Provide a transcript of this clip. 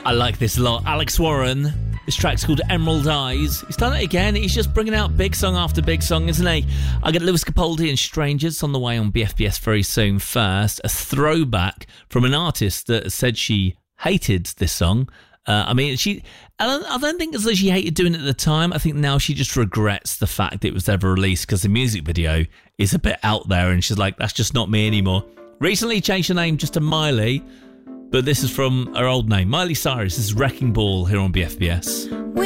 I like this a lot. Alex Warren. This track's called Emerald Eyes. He's done it again. He's just bringing out big song after big song, isn't he? I get Lewis Capaldi and Strangers on the way on BFBS very soon. First, a throwback from an artist that said she hated this song. I don't think as though she hated doing it at the time. I think now she just regrets the fact it was ever released because the music video is a bit out there and she's like, that's just not me anymore. Recently changed her name just to Miley, but this is from her old name, Miley Cyrus. This is Wrecking Ball here on BFBS.